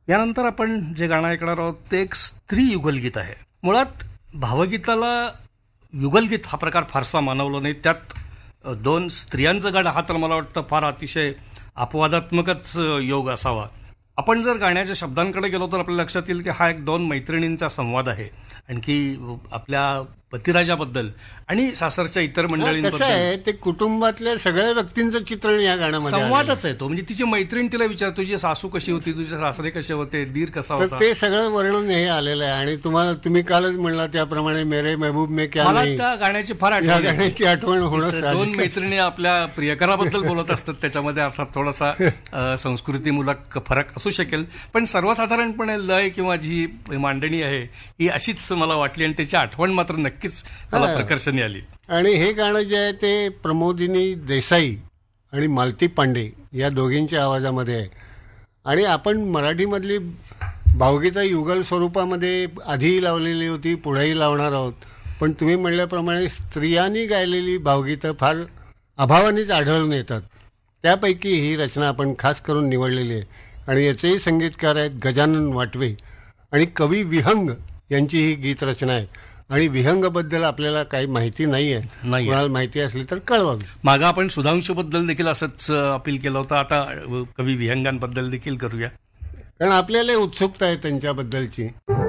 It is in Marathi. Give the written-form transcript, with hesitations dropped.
यानंतर आपण जे गाणं ऐकणार आहोत ते एक स्त्री युगलगीत आहे. मुळात भावगीताला युगलगीत हा प्रकार फारसा मानवला नाही. त्यात दोन स्त्रियांचं गाणं हा तर मला वाटतं फार अतिशय अपवादात्मकच योग असावा. आपण जर गाण्याच्या शब्दांकडे गेलो तर आपल्या लक्षात येईल की हा एक दोन मैत्रिणींचा संवाद आहे. आणखी आपल्या पतिराजाबद्दल आणि सासरच्या इतर कसं मंडळींबद्दल आहे, ते कुटुंबातल्या सगळ्या व्यक्तींचं चित्रण या गाण्यामध्ये आलेलं आहे. संवादच आहे तो. म्हणजे तिची मैत्रीण तिला विचारतो तुझी सासू कशी होती, तुझे सासरे कसे होते, दीर कसा तर होता. ते सगळं वर्णन हे आलेलं आहे. आणि तुम्ही कालच म्हणला त्याप्रमाणे मेरे महबूब में क्या मला नाही, त्या गाण्याची फार या आठवण आहे. गाण्याची आठवण होणं दोन साहजिक आहे. मैत्रिणी आपल्या प्रियकराबद्दल बोलत असतात. त्याच्यामध्ये अर्थात थोडासा संस्कृतीमूलक फरक असू शकेल, पण सर्वसाधारणपणे लय किंवा जी मांडणी आहे ही अशीच मला वाटली आणि त्याची आठवण मात्र नक्कीच मला प्रकर्षाने आली. आणि हे गाणं जे आहे ते प्रमोदिनी देसाई आणि मालती पांडे या दोघींच्या आवाजामध्ये आहे. आणि आपण मराठीमधली भावगीता युगल स्वरूपामध्ये आधीही लावलेली होती, पुढेही लावणार आहोत. पण तुम्ही म्हणल्याप्रमाणे स्त्रियांनी गायलेली भावगीतं फार अभावानेच आढळून येतात. त्यापैकी ही रचना आपण खास करून निवडलेली आहे. आणि याचेही संगीतकार आहेत गजानन वाटवे आणि कवी विहंग यांची ही गीतरचना आहे. आणि विहंगबद्दल आपल्याला काही माहिती नाही आहे. कोणाला माहिती असली तर कळवावी. मागं आपण सुधांशूबद्दल देखील असंच अपील केलं होतं. आता कवी विहंगांबद्दल देखील करूया, कारण आपल्याला उत्सुकता आहे त्यांच्याबद्दलची.